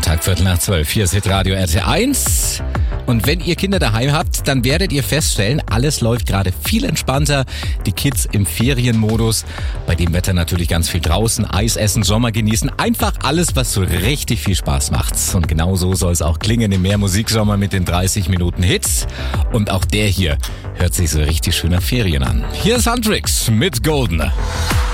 Montag, 11:45. Hier ist Hitradio RT1. Und wenn ihr Kinder daheim habt, dann werdet ihr feststellen, alles läuft gerade viel entspannter. Die Kids im Ferienmodus, bei dem Wetter natürlich ganz viel draußen, Eis essen, Sommer genießen. Einfach alles, was so richtig viel Spaß macht. Und genau so soll es auch klingen im Mehrmusiksommer mit den 30 Minuten Hits. Und auch der hier hört sich so richtig schön nach Ferien an. Hier ist Huntrix mit Golden.